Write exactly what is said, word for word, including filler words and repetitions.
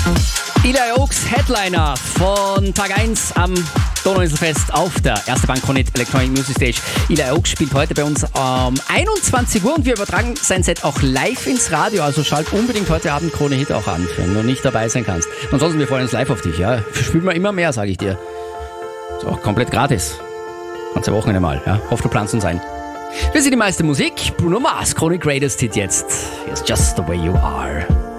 Eli Oaks, Headliner von Tag eins am Donauinselfest auf der Erste Bank Krone Hit Electronic Music Stage. Eli Oaks spielt heute bei uns um einundzwanzig Uhr und wir übertragen sein Set auch live ins Radio. Also schalt unbedingt heute Abend Krone Hit auch an, wenn du nicht dabei sein kannst. Ansonsten, wir freuen uns live auf dich. Ja, spielen wir immer mehr, sage ich dir. Ist auch komplett gratis. Ganze Wochenende mal. Ja. Hoffe, du planst uns ein. Wir sind die meiste Musik. Bruno Mars, Krone Greatest Hit jetzt. It's just the way you are.